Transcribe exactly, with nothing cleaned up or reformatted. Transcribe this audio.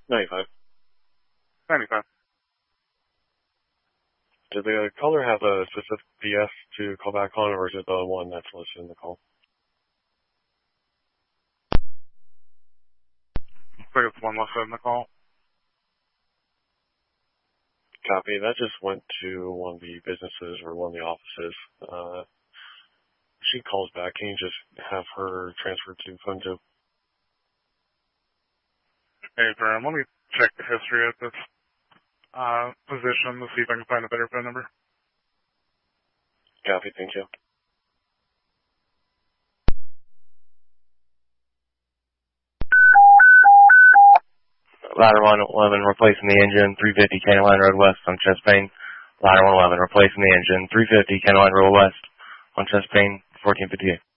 ninety-five. ninety-five. Did the caller have a specific B S to call back on, or is it the one that's listed in the call? Looks like it's one listed in the call. Copy. That just went to one of the businesses or one of the offices. Uh, if she calls back, can you just have her transferred to phone two? Hey, Graham, let me check the history of this uh, position to see if I can find a better phone number. Copy. Thank you. Ladder one eleven, replacing the engine, three fifty County Line Road West on Chespain. Ladder one eleven, replacing the engine, three fifty County Line Road West on Chespain, fourteen fifty-eight.